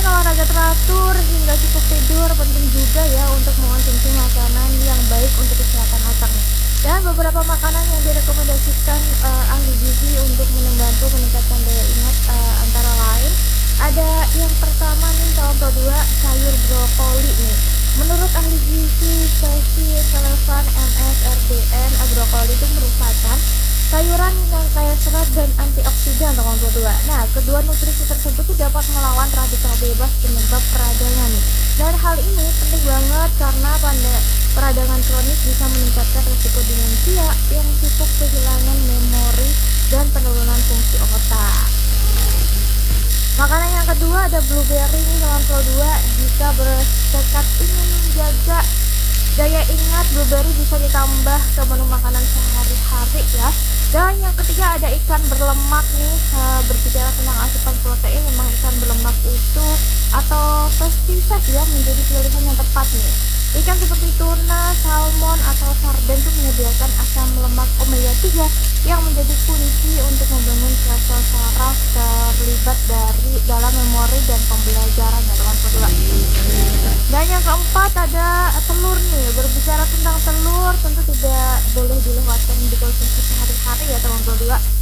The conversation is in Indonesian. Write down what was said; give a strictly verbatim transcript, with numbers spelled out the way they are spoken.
Selain olahraga teratur hingga cukup tidur, penting juga ya untuk mengonsumsi makanan yang baik untuk kesehatan otak nih. Dan beberapa makanan yang direkomendasikan eh, ahli gizi untuk membantu meningkatkan daya ingat eh, antara lain ada yang pertama nih calon kedua sayur brokoli nih. Menurut ahli gizi Stacey Sullivan M S-R D N, eh, brokoli itu merupakan sayuran yang kaya serat dan antioksidan tahun kedua. Nah, kedua nutrisi tersebut tuh dapat melawan radikal bebas penyebab peradangan nih. Dan hal ini penting banget karena pada peradangan kronis bisa meningkatkan resiko demensia yang cukup kehilangan memori dan penurunan fungsi otak. Makanan yang kedua ada blueberry nih kawan pro dua. Jika bertekad ingin menjaga daya ingat, blueberry bisa ditambah ke menu makanan sehari-hari ya. Dan yang ketiga ada ikan berlemak nih. Eh, berbicara tentang asupan protein, memang ikan berlemak utuh atau crispy fish ya menjadi pilihan yang tepat nih. Ikan seperti tuna, salmon, atau sarden itu menyediakan asam lemak omega tiga yang menjadi kunci untuk membangun sel-sel saraf terlibat dari dalam memori dan pembelajaran ya teman kedua. Dan yang keempat ada telur nih. Berbicara tentang telur tentu tidak boleh dilewatkan dikonsumsi sehari-hari ya teman kedua.